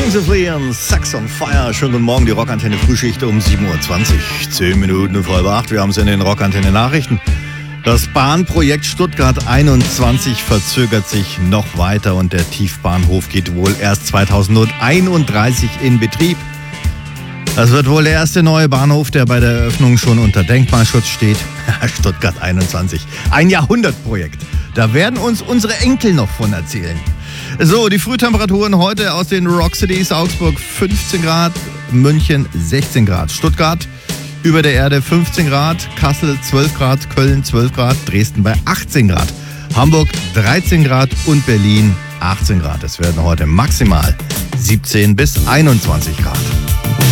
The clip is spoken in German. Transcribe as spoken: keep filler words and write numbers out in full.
Kings of Leon, Sex on Fire. Schönen guten Morgen, die Rockantenne Frühschicht um sieben Uhr zwanzig. Zehn Minuten vor halb acht. Wir haben es in den Rockantenne Nachrichten. Das Bahnprojekt Stuttgart einundzwanzig verzögert sich noch weiter und der Tiefbahnhof geht wohl erst zweitausendeinunddreißig in Betrieb. Das wird wohl der erste neue Bahnhof, der bei der Eröffnung schon unter Denkmalschutz steht. Stuttgart einundzwanzig, ein Jahrhundertprojekt. Da werden uns unsere Enkel noch von erzählen. So, die Frühtemperaturen heute aus den Rock Cities: Augsburg fünfzehn Grad, München sechzehn Grad, Stuttgart über der Erde fünfzehn Grad, Kassel zwölf Grad, Köln zwölf Grad, Dresden bei achtzehn Grad, Hamburg dreizehn Grad und Berlin achtzehn Grad. Es werden heute maximal siebzehn bis einundzwanzig Grad.